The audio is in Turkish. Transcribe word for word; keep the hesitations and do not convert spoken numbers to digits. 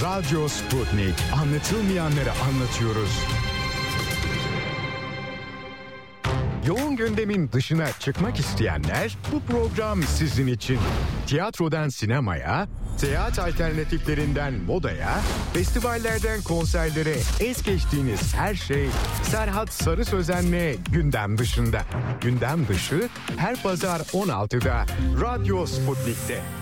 Radyo Sputnik. Anlatılmayanları anlatıyoruz. Yoğun gündemin dışına çıkmak isteyenler, bu program sizin için. Tiyatrodan sinemaya, seyahat alternatiflerinden modaya, festivallerden konserlere es geçtiğiniz her şey Serhat Sarı Sözen'le gündem dışında. Gündem dışı her pazar on altıda Radyo Sputnik'te.